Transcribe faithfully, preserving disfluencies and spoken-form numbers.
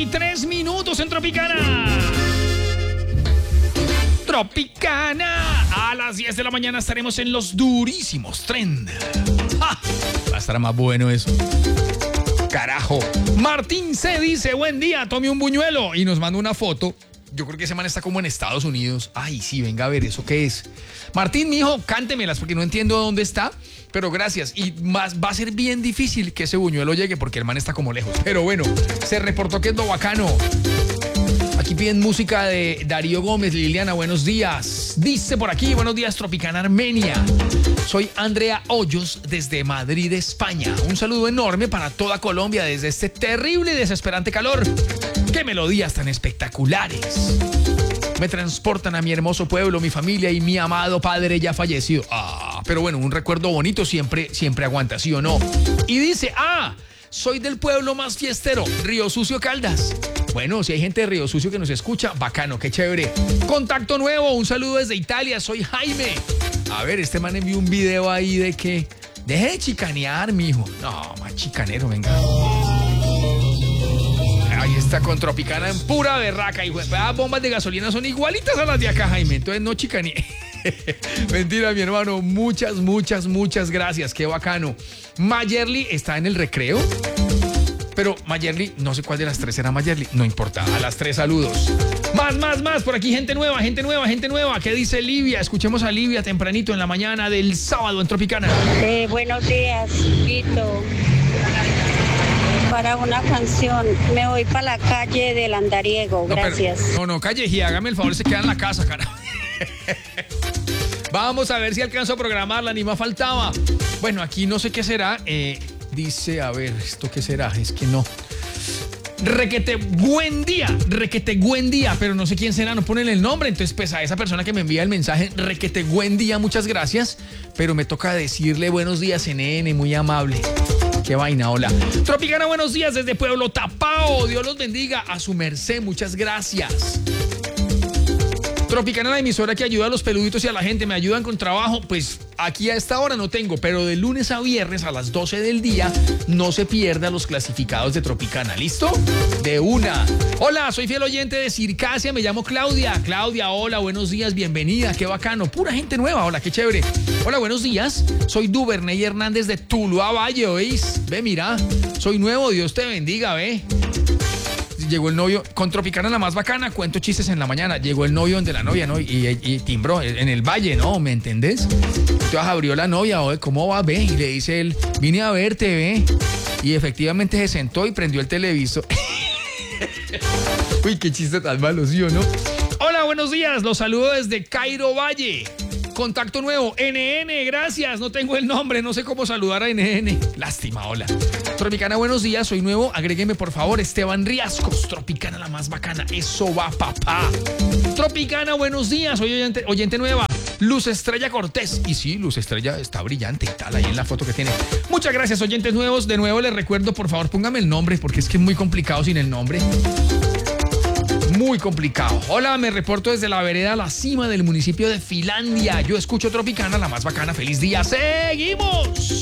y tres minutos en Tropicana. Tropicana. A las diez de la mañana estaremos en los durísimos trend. ¡Ja! Va a estar más bueno eso. Carajo. Martín C. dice, buen día, tome un buñuelo. Y nos manda una foto. Yo creo que ese man está como en Estados Unidos. Ay, sí, venga a ver, ¿eso qué es? Martín, mijo, cántemelas porque no entiendo dónde está. Pero gracias. Y más, va a ser bien difícil que ese buñuelo llegue porque el man está como lejos. Pero bueno, se reportó que es lo bacano. Aquí piden música de Darío Gómez. Liliana, buenos días. Dice por aquí, buenos días, Tropicana Armenia. Soy Andrea Hoyos desde Madrid, España. Un saludo enorme para toda Colombia desde este terrible y desesperante calor. ¡Qué melodías tan espectaculares! Me transportan a mi hermoso pueblo, mi familia y mi amado padre ya fallecido. Ah, pero bueno, un recuerdo bonito siempre, siempre aguanta, ¿sí o no? Y dice, ah, soy del pueblo más fiestero, Río Sucio, Caldas. Bueno, si hay gente de Río Sucio que nos escucha, bacano, qué chévere. Contacto nuevo, un saludo desde Italia, soy Jaime. A ver, este man envió un video ahí de que deje de chicanear, mijo. No, más chicanero, venga. Ahí está con Tropicana en pura berraca. Y las bombas de gasolina son igualitas a las de acá, Jaime. Entonces no chicanee. Mentira, mi hermano. Muchas, muchas, muchas gracias. Qué bacano. Mayerly está en el recreo. Pero Mayerly, no sé cuál de las tres era Mayerly. No importa. A las tres saludos. Más, más, más. Por aquí gente nueva, gente nueva, gente nueva. ¿Qué dice Livia? Escuchemos a Livia tempranito en la mañana del sábado en Tropicana. Eh, buenos días, Vito. Para una canción, me voy para la calle del Andariego, gracias. No, pero, no, no, calle y hágame el favor, se queda en la casa, cara. Vamos a ver si alcanzo a programarla, ni más faltaba. Bueno, aquí no sé qué será. Eh, dice, a ver, ¿esto qué será? Es que no. Requete buen día, requete buen día, pero no sé quién será, no ponen el nombre. Entonces, pues a esa persona que me envía el mensaje, requete buen día, muchas gracias. Pero me toca decirle buenos días, N N, muy amable. Qué vaina, hola. Tropicana, buenos días desde Pueblo Tapao. Dios los bendiga. A su merced, muchas gracias. Tropicana, la emisora que ayuda a los peluditos y a la gente. ¿Me ayudan con trabajo? Pues aquí a esta hora no tengo, pero de lunes a viernes a las doce del día no se pierda los clasificados de Tropicana. ¿Listo? De una. Hola, soy fiel oyente de Circasia, me llamo Claudia. Claudia, hola, buenos días, bienvenida. Qué bacano. Pura gente nueva, hola, qué chévere. Hola, buenos días. Soy Duvernay Hernández de Tuluá Valle, ¿oís? Ve, mira, soy nuevo, Dios te bendiga, ve. Llegó el novio, con Tropicana la más bacana, cuento chistes en la mañana. Llegó el novio donde la novia, ¿no? Y, y, y timbró en el valle, ¿no? ¿Me entendés? Entonces abrió la novia, oye, ¿cómo va? Ve, y le dice él, vine a verte, ve. Y efectivamente se sentó y prendió el televisor. Uy, qué chiste tan malo, ¿sí o no? Hola, buenos días, los saludo desde Cairo Valle. Contacto nuevo, N N, gracias, no tengo el nombre, no sé cómo saludar a N N. Lástima, hola. Tropicana, buenos días, soy nuevo, agrégueme por favor, Esteban Riascos. Tropicana, la más bacana, eso va, papá. Tropicana, buenos días, soy oyente, oyente nueva, Luz Estrella Cortés. Y sí, Luz Estrella está brillante y tal, ahí en la foto que tiene. Muchas gracias, oyentes nuevos. De nuevo les recuerdo, por favor, póngame el nombre, porque es que es muy complicado sin el nombre. Muy complicado. Hola, me reporto desde la vereda La Cima del municipio de Finlandia. Yo escucho Tropicana, la más bacana. ¡Feliz día! ¡Seguimos!